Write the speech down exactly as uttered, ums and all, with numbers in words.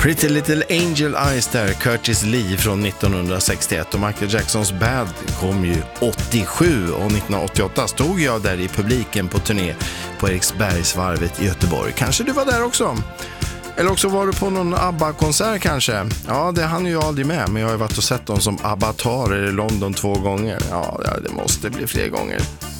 Pretty Little Angel Eyes där, Curtis Lee från nittonhundrasextioett, och Michael Jacksons Bad kom ju åttiosju, och nittonhundraåttioåtta stod jag där i publiken på turné på Eriksbergsvarvet i Göteborg. Kanske du var där också? Eller också var du på någon ABBA-konsert kanske? Ja, det hann ju jag aldrig med, men jag har ju varit och sett dem som ABBA-tarer i London två gånger. Ja, det måste bli fler gånger.